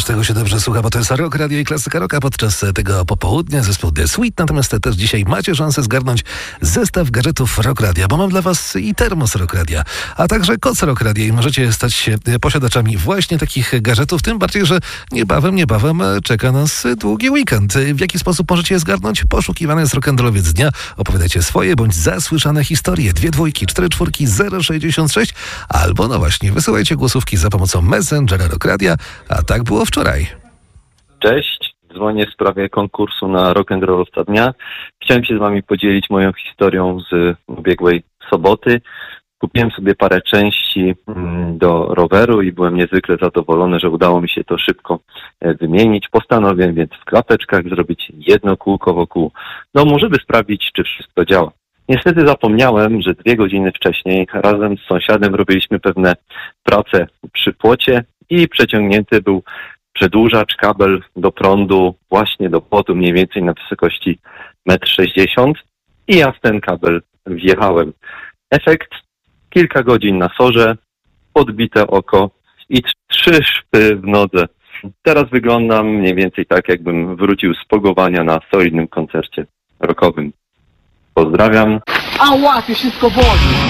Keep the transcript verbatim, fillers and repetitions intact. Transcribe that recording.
tego się dobrze słucha, bo to jest Rock Radio i Klasyka Rocka podczas tego popołudnia, zespół The Sweet. Natomiast też dzisiaj macie szansę zgarnąć zestaw gadżetów Rock Radia, bo mam dla was i termos Rock Radia, a także koc Rock Radia i możecie stać się posiadaczami właśnie takich gadżetów, tym bardziej, że niebawem, niebawem czeka nas długi weekend. W jaki sposób możecie je zgarnąć? Poszukiwany jest rock'n'rollowiec dnia. Opowiadajcie swoje bądź zasłyszane historie. Dwie dwójki, cztery czwórki, zero sześćdziesiąt sześć albo no właśnie, wysyłajcie głosówki za pomocą Messengera Rock Radia, a tak było wczoraj. Cześć, dzwonię w sprawie konkursu na rock'n'rollowca dnia. Chciałem się z wami podzielić moją historią z ubiegłej soboty. Kupiłem sobie parę części do roweru i byłem niezwykle zadowolony, że udało mi się to szybko wymienić. Postanowiłem więc w klapeczkach zrobić jedno kółko wokół domu, żeby sprawdzić, czy wszystko działa. Niestety zapomniałem, że dwie godziny wcześniej razem z sąsiadem robiliśmy pewne prace przy płocie i przeciągnięty był przedłużacz, kabel do prądu właśnie do płotu mniej więcej na wysokości metr sześćdziesiąt i ja w ten kabel wjechałem. Efekt: kilka godzin na sorze, podbite oko i trzy szpy w nodze. Teraz wyglądam mniej więcej tak, jakbym wrócił z pogowania na solidnym koncercie rockowym. Pozdrawiam. Ała, ty wszystko boli!